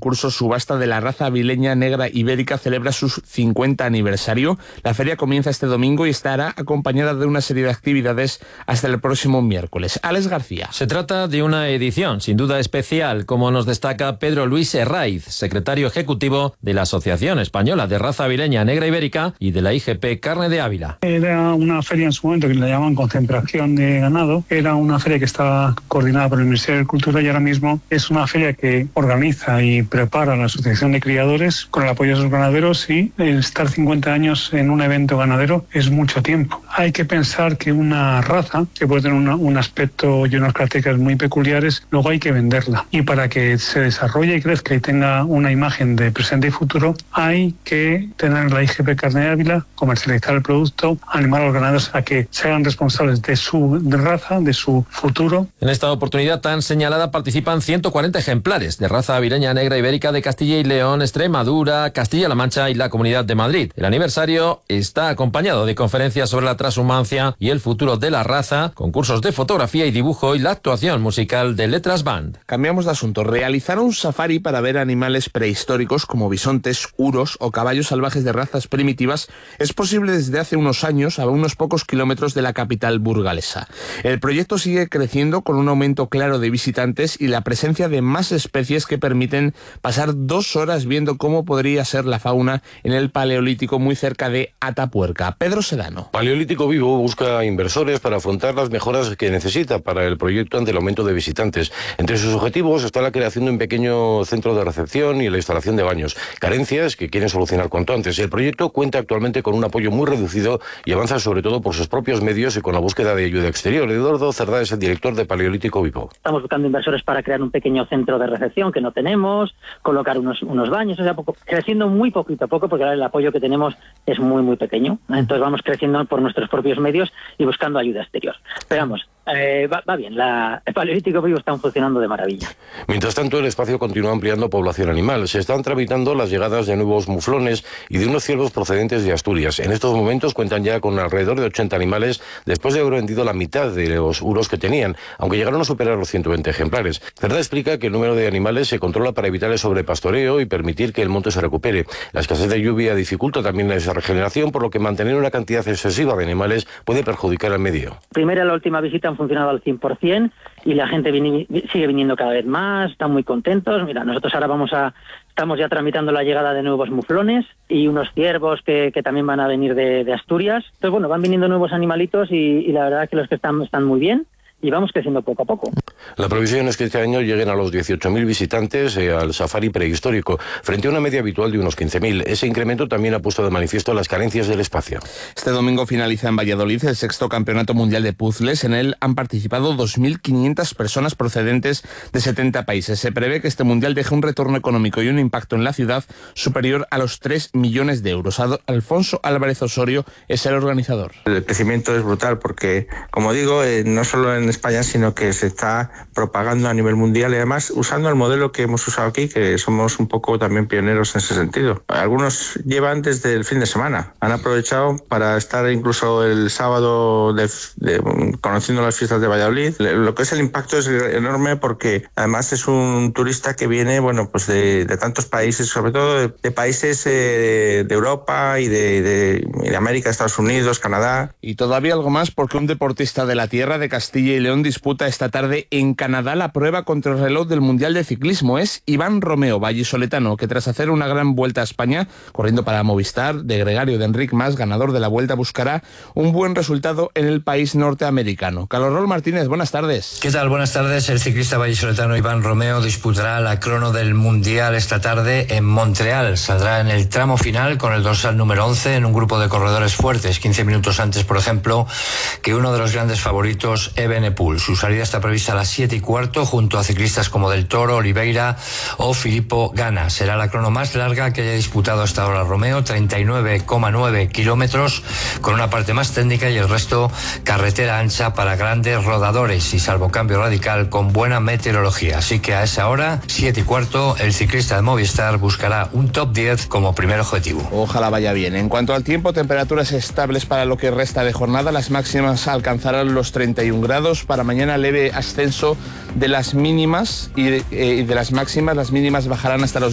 concurso Subasta de la raza avileña negra ibérica celebra su 50 aniversario. La feria comienza este domingo y estará acompañada de una serie de actividades hasta el próximo miércoles. Alex García. Se trata de una edición sin duda especial, como nos destaca Pedro Luis Herraiz, secretario ejecutivo de la Asociación Española de Raza Avileña Negra Ibérica y de la IGP Carne de Ávila. Era una feria en su momento que le llamaban concentración de ganado. Era una feria que estaba coordinada por el Ministerio de Cultura y ahora mismo es una feria que organiza y prepara la Asociación de Criadores con el apoyo de sus ganaderos, y el estar 50 años en un evento ganadero es mucho tiempo. Hay que pensar que una raza que puede tener un aspecto y unas características muy peculiares, luego hay que venderla, y para que se desarrolle y crezca y tenga una imagen de presente y futuro hay que tener la IGP Carne de Ávila, comercializar el producto, animar a los ganaderos a que se hagan responsables de su raza, de su futuro. En esta oportunidad tan señalada participan 140 ejemplares de raza avileña negra ibérica de Castilla y León, Extremadura, Castilla-La Mancha y la Comunidad de Madrid. El aniversario está acompañado de conferencias sobre la transhumancia y el futuro de la raza, concursos de fotografía y dibujo y la actuación musical de Letras Band. Cambiamos de asunto. Realizar un safari para ver animales prehistóricos como bisontes, uros o caballos salvajes de razas primitivas es posible desde hace unos años a unos pocos kilómetros de la capital burgalesa. El proyecto sigue creciendo con un aumento claro de visitantes y la presencia de más especies que permiten pasar 2 horas viendo cómo podría ser la fauna en el Paleolítico muy cerca de Atapuerca. Pedro Sedano. Paleolítico Vivo busca inversores para afrontar las mejoras que necesita para el proyecto ante el aumento de visitantes. Entre sus objetivos está la creación de un pequeño centro de recepción y la instalación de baños. Carencias que quieren solucionar cuanto antes. El proyecto cuenta actualmente con un apoyo muy reducido y avanza sobre todo por sus propios medios y con la búsqueda de ayuda exterior. Eduardo Cerdá es el director de Paleolítico Vivo. Estamos buscando inversores para crear un pequeño centro de recepción que no tenemos, colocar unos baños, o sea, creciendo muy poquito a poco, porque ahora el apoyo que tenemos es muy pequeño. Entonces vamos creciendo por nuestros propios medios y buscando ayuda exterior. Pero vamos, va bien, el Paleolítico Vivo está funcionando de maravilla. Mientras tanto, el espacio continúa ampliando población animal. Se están tramitando las llegadas de nuevos muflones y de unos ciervos procedentes de Asturias. En estos momentos cuentan ya con alrededor de 80 animales después de haber vendido la mitad de los uros que tenían, aunque llegaron a superar los 120 ejemplares. Cerdá explica que el número de animales se controla para evitar el sobrepastoreo y permitir que el monte se recupere. La escasez de lluvia dificulta también esa regeneración, por lo que mantener una cantidad excesiva de animales puede perjudicar al medio. Primero, la última visita han funcionado al 100% y la gente sigue viniendo cada vez más, están muy contentos. Mira, nosotros ahora estamos ya tramitando la llegada de nuevos muflones y unos ciervos que también van a venir de Asturias. Entonces, bueno, van viniendo nuevos animalitos y la verdad es que los que están muy bien. Y vamos creciendo poco a poco. La previsión es que este año lleguen a los 18.000 visitantes al safari prehistórico, frente a una media habitual de unos 15.000. Ese incremento también ha puesto de manifiesto las carencias del espacio. Este domingo finaliza en Valladolid el 6º Campeonato Mundial de Puzzles. En él han participado 2.500 personas procedentes de 70 países. Se prevé que este mundial deje un retorno económico y un impacto en la ciudad superior a los 3 millones de euros. Alfonso Álvarez Osorio es el organizador. El crecimiento es brutal porque, como digo, no solo en España, sino que se está propagando a nivel mundial y además usando el modelo que hemos usado aquí, que somos un poco también pioneros en ese sentido. Algunos llevan desde el fin de semana, han aprovechado para estar incluso el sábado conociendo las fiestas de Valladolid. Lo que es el impacto es enorme porque además es un turista que viene, bueno, pues de tantos países, sobre todo de países de Europa y de América, Estados Unidos, Canadá. Y todavía algo más porque un deportista de la tierra de Castilla y León disputa esta tarde en Canadá la prueba contra el reloj del Mundial de Ciclismo. Es Iván Romeo, vallisoletano, que tras hacer una gran vuelta a España, corriendo para Movistar, de Gregario de Enric Mas, ganador de la Vuelta, buscará un buen resultado en el país norteamericano. Carlos Rol Martínez, buenas tardes. ¿Qué tal? Buenas tardes. El ciclista vallisoletano Iván Romeo disputará la crono del Mundial esta tarde en Montreal. Saldrá en el tramo final con el dorsal número 11 en un grupo de corredores fuertes, 15 minutos antes, por ejemplo, que uno de los grandes favoritos, Evenepoel. Su salida está prevista a las 7:15 junto a ciclistas como Del Toro, Oliveira o Filippo Ganna. Será la crono más larga que haya disputado hasta ahora Romeo, 39,9 kilómetros, con una parte más técnica y el resto carretera ancha para grandes rodadores y salvo cambio radical con buena meteorología. Así que a esa hora, 7:15, el ciclista de Movistar buscará un top 10 como primer objetivo. Ojalá vaya bien. En cuanto al tiempo, temperaturas estables para lo que resta de jornada. Las máximas alcanzarán los 31 grados. Para mañana leve ascenso de las mínimas y de las máximas. Las mínimas bajarán hasta los